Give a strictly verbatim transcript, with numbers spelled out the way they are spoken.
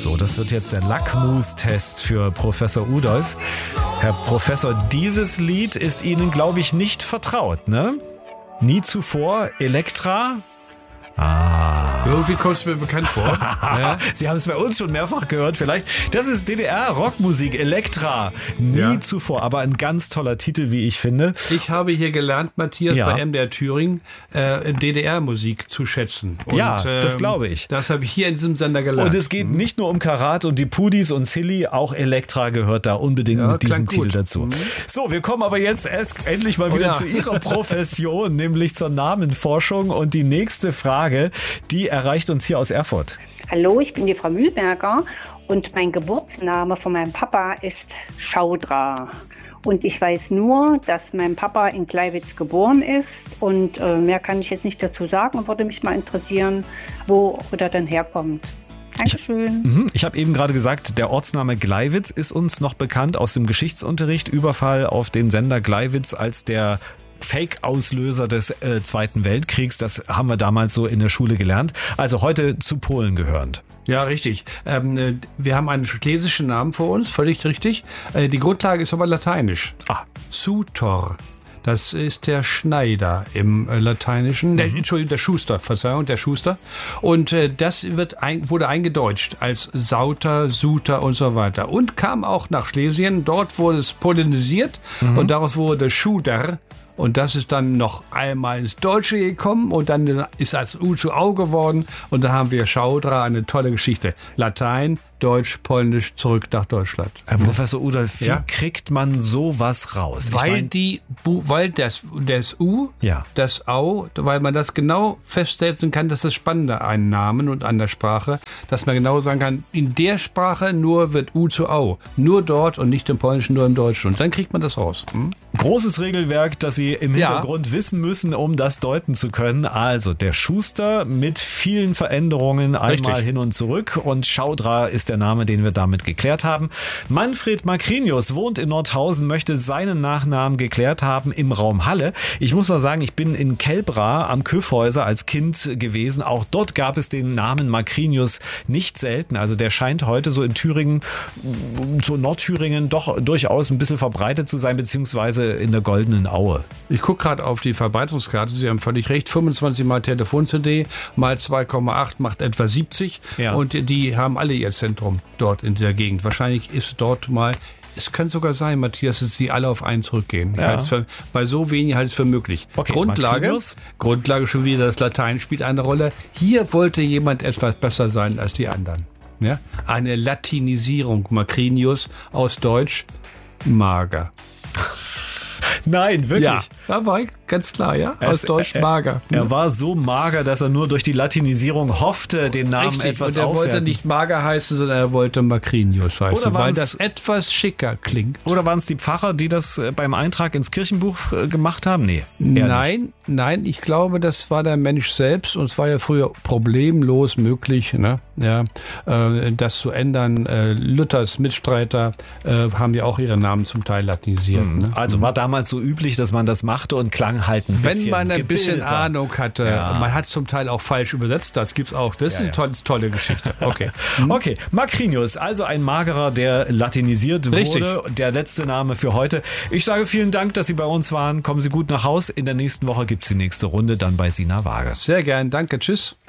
So, das wird jetzt der Lackmustest für Professor Udolf. Herr Professor, dieses Lied ist Ihnen, glaube ich, nicht vertraut, ne? Nie zuvor, Elektra? Ah. Irgendwie kommt es mir bekannt vor. Ja. Sie haben es bei uns schon mehrfach gehört, vielleicht. Das ist D D R-Rockmusik, Elektra. Nie ja. zuvor, aber ein ganz toller Titel, wie ich finde. Ich habe hier gelernt, Matthias, ja. bei M D R Thüringen äh, D D R-Musik zu schätzen. Und, ja, das ähm, glaube ich. Das habe ich hier in diesem Sender gelernt. Und es geht mhm. nicht nur um Karat und die Pudis und Silly, auch Elektra gehört da unbedingt ja, mit diesem Titel dazu. Mhm. So, wir kommen aber jetzt erst endlich mal wieder oh, ja. zu Ihrer Profession, nämlich zur Namenforschung. Und die nächste Frage, die erreicht uns hier aus Erfurt. Hallo, ich bin die Frau Mühlberger und mein Geburtsname von meinem Papa ist Schaudra. Und ich weiß nur, dass mein Papa in Gleiwitz geboren ist und äh, mehr kann ich jetzt nicht dazu sagen und würde mich mal interessieren, wo er dann herkommt. Dankeschön. Ich, ich habe eben gerade gesagt, der Ortsname Gleiwitz ist uns noch bekannt aus dem Geschichtsunterricht. Überfall auf den Sender Gleiwitz als der Fake-Auslöser des äh, Zweiten Weltkriegs. Das haben wir damals so in der Schule gelernt. Also heute zu Polen gehörend. Ja, richtig. Ähm, wir haben einen schlesischen Namen vor uns, völlig richtig. Äh, die Grundlage ist aber lateinisch. Ah, Sutor. Das ist der Schneider im äh, Lateinischen. Mhm. Der, Entschuldigung, der Schuster, Verzeihung, der Schuster. Und äh, das wird ein, wurde eingedeutscht als Sauter, Suter und so weiter. Und kam auch nach Schlesien. Dort wurde es polynisiert mhm. und daraus wurde Schuder. Und das ist dann noch einmal ins Deutsche gekommen und dann ist als U zu Au geworden. Und da haben wir Schaudra, eine tolle Geschichte. Latein, Deutsch, Polnisch, zurück nach Deutschland. Herr Professor Udolf, wie ja? kriegt man sowas raus? Weil ich mein, die, weil das, das U, ja. das Au, weil man das genau festsetzen kann, das ist das Spannende an Namen und an der Sprache, dass man genau sagen kann, in der Sprache nur wird U zu Au. Nur dort und nicht im Polnischen, nur im Deutschen. Und dann kriegt man das raus. Hm? Großes Regelwerk, das Sie im Hintergrund ja. wissen müssen, um das deuten zu können. Also der Schuster mit vielen Veränderungen einmal Richtig. hin und zurück und Schaudra ist der Name, den wir damit geklärt haben. Manfred Makrinius wohnt in Nordhausen, möchte seinen Nachnamen geklärt haben im Raum Halle. Ich muss mal sagen, ich bin in Kelbra am Kyffhäuser als Kind gewesen. Auch dort gab es den Namen Makrinius nicht selten. Also der scheint heute so in Thüringen, so Nordthüringen doch durchaus ein bisschen verbreitet zu sein, beziehungsweise in der Goldenen Aue. Ich gucke gerade auf die Verbreitungskarte. Sie haben völlig recht. fünfundzwanzig mal Telefon-C D mal zwei Komma acht macht etwa siebzig. Ja. Und die haben alle ihr Zentrum dort in der Gegend. Wahrscheinlich ist dort mal, es könnte sogar sein, Matthias, dass sie alle auf einen zurückgehen. Ich ja. halte es für, bei so wenig halte ich es für möglich. Okay, Grundlage, Marquinhos. Grundlage schon wieder, das Latein spielt eine Rolle. Hier wollte jemand etwas besser sein als die anderen. Ja? Eine Latinisierung, Makrinius aus Deutsch, mager. Nein, wirklich? Ja, da war ganz klar, ja. Aus es, Deutsch mager. Er, er war so mager, dass er nur durch die Latinisierung hoffte, den Namen Richtig, etwas und er aufwerten. wollte nicht mager heißen, sondern er wollte Makrinius heißen, weil das etwas schicker klingt. Oder waren es die Pfarrer, die das beim Eintrag ins Kirchenbuch gemacht haben? Nee. Nein, nicht. nein, ich glaube, das war der Mensch selbst und es war ja früher problemlos möglich, ne? Ja, äh, das zu ändern. Äh, Luthers Mitstreiter äh, haben ja auch ihre Namen zum Teil latinisiert. Hm. Ne? Also war damals so üblich, dass man das machte und klang halt ein bisschen Wenn man ein gebildeter. bisschen Ahnung hatte, ja. man hat zum Teil auch falsch übersetzt, das gibt's auch. Das ist ja, eine tolle, tolle Geschichte. Okay. Hm. Okay, Makrinius, also ein Magerer, der latinisiert Richtig. wurde. Der letzte Name für heute. Ich sage vielen Dank, dass Sie bei uns waren. Kommen Sie gut nach Haus. In der nächsten Woche gibt's die nächste Runde, dann bei Sina Waage. Sehr gern, danke, tschüss.